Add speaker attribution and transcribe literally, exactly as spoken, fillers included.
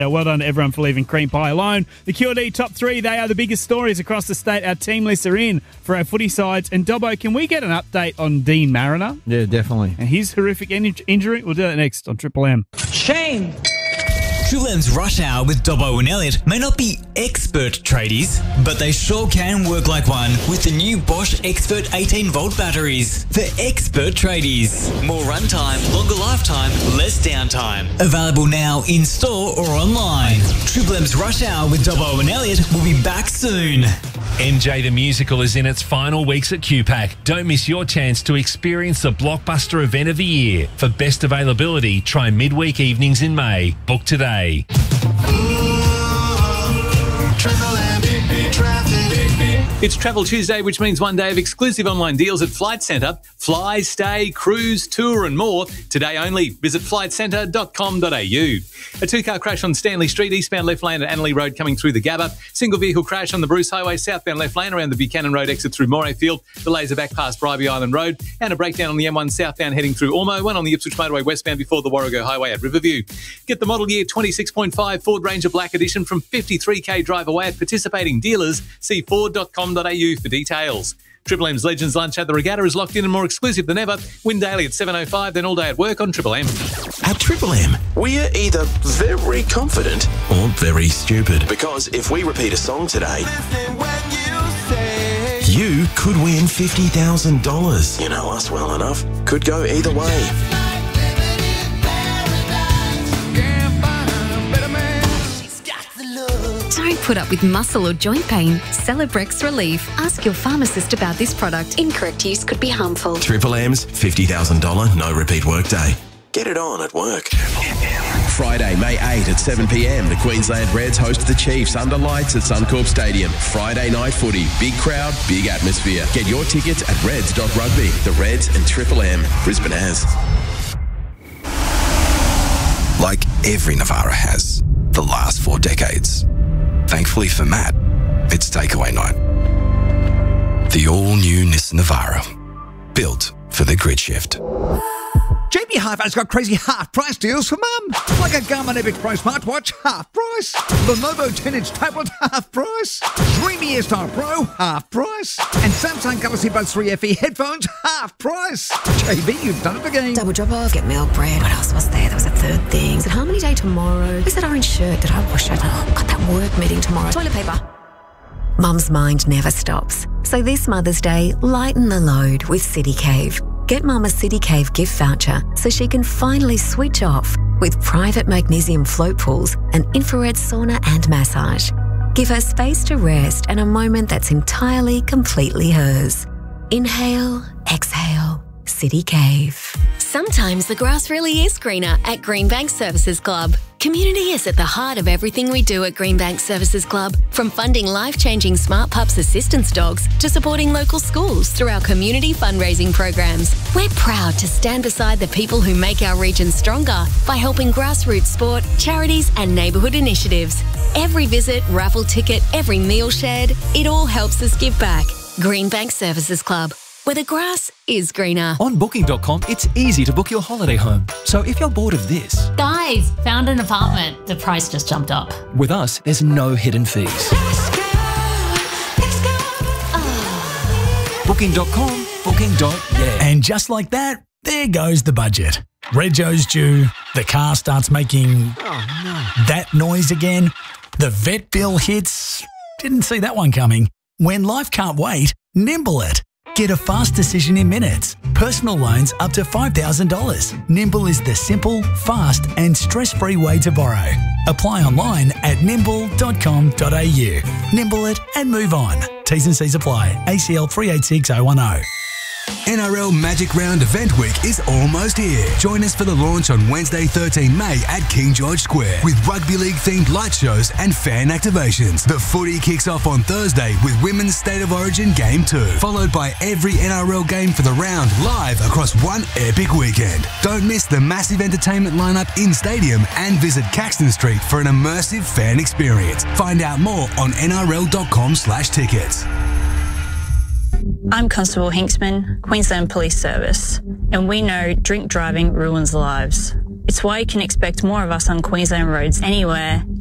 Speaker 1: Uh, well done to everyone for leaving cream pie alone. The Q and D top three, they are the biggest stories across the state. Our team lists are in for our footy sides. And Dobbo, can we get an update on Dean Mariner?
Speaker 2: Yeah, definitely.
Speaker 1: And his horrific in- injury? We'll do that next on Triple M.
Speaker 3: Shame.
Speaker 4: Triple M's Rush Hour with Dobbo and Elliot may not be expert tradies, but they sure can work like one with the new Bosch Expert eighteen volt batteries. For expert tradies. More runtime, longer lifetime, less downtime. Available now in store or online. Triple M's Rush Hour with Dobbo and Elliot will be back soon.
Speaker 5: M J the Musical is in its final weeks at Q PAC. Don't miss your chance to experience the blockbuster event of the year. For best availability, try midweek evenings in May. Book today.
Speaker 6: It's Travel Tuesday, which means one day of exclusive online deals at Flight Centre. Fly, stay, cruise, tour and more. Today only. Visit flight centre dot com dot a u. A two-car crash on Stanley Street, eastbound left lane at Annerley Road coming through the Gabba. Single vehicle crash on the Bruce Highway, southbound left lane around the Buchanan Road exit through Morayfield. Delays are back past Bribey Island Road. And a breakdown on the M one southbound heading through Ormo. One on the Ipswich Motorway westbound before the Warrego Highway at Riverview. Get the model year twenty-six point five Ford Ranger Black Edition from fifty-three k drive away at participating dealers. See ford dot com dot a u for details. Triple M's Legends Lunch at the Regatta is locked in and more exclusive than ever. Win daily at seven oh five, then all day at work on Triple M.
Speaker 7: At Triple M, we're either very confident or very stupid. Because if we repeat a song today, you could win fifty thousand dollars. You know us well enough. Could go either way.
Speaker 8: Don't put up with muscle or joint pain. Celebrex Relief. Ask your pharmacist about this product. Incorrect use could be harmful.
Speaker 7: Triple M's fifty thousand dollars no repeat workday. Get it on at work.
Speaker 9: Friday, May eighth at seven p m, the Queensland Reds host the Chiefs under lights at Suncorp Stadium. Friday night footy. Big crowd, big atmosphere. Get your tickets at reds dot rugby. The Reds and Triple M. Brisbane has.
Speaker 10: Like every Navara has, the last four decades. Thankfully for Matt, it's takeaway night. The all-new Nissan Navara, built for the grid shift.
Speaker 11: J B Hi-Fi's got crazy half-price deals for mum. Like a Garmin Epic Pro smartwatch, half price. Lenovo ten-inch tablet, half price. Dreamy Airstyle Pro, half price. And Samsung Galaxy Buds three F E headphones, half price. J B, you've done it again.
Speaker 12: Double drop off, get milk bread. What else was there? There was a third thing. Is it Harmony Day tomorrow? Where's that orange shirt? Did I wash it? Oh, got that work meeting tomorrow. Toilet paper. Mum's mind never stops. So this Mother's Day, lighten the load with City Cave. Get Mum a City Cave gift voucher so she can finally switch off with private magnesium float pools and infrared sauna and massage. Give her space to rest and a moment that's entirely, completely hers. Inhale, exhale, City Cave.
Speaker 8: Sometimes the grass really is greener at Greenbank Services Club. Community is at the heart of everything we do at Greenbank Services Club, from funding life-changing Smart Pups assistance dogs to supporting local schools through our community fundraising programs. We're proud to stand beside the people who make our region stronger by helping grassroots sport, charities and neighbourhood initiatives. Every visit, raffle ticket, every meal shared, it all helps us give back. Greenbank Services Club, where the grass is greener.
Speaker 13: On booking dot com, it's easy to book your holiday home. So if you're bored of this...
Speaker 14: Guys, found an apartment. The price just jumped up.
Speaker 13: With us, there's no hidden fees.
Speaker 14: Let's go, let's go. Oh.
Speaker 13: booking dot com, booking dot yeah.
Speaker 15: And just like that, there goes the budget. Rego's due, the car starts making
Speaker 2: oh, no.
Speaker 15: that noise again, the vet bill hits, didn't see that one coming. When life can't wait, Nimble it. Get a fast decision in minutes. Personal loans up to five thousand dollars. Nimble is the simple, fast and stress-free way to borrow. Apply online at nimble dot com dot a u. Nimble it and move on. T's and C's apply. A C L three eight six oh one oh.
Speaker 16: N R L Magic Round Event Week is almost here. Join us for the launch on Wednesday, thirteenth of May at King George Square with rugby league themed light shows and fan activations. The footy kicks off on Thursday with Women's State of Origin Game two, followed by every N R L game for the round live across one epic weekend. Don't miss the massive entertainment lineup in stadium and visit Caxton Street for an immersive fan experience. Find out more on N R L dot com slash tickets.
Speaker 17: I'm Constable Hinksman, Queensland Police Service, and we know drink driving ruins lives. It's why you can expect more of us on Queensland roads anywhere.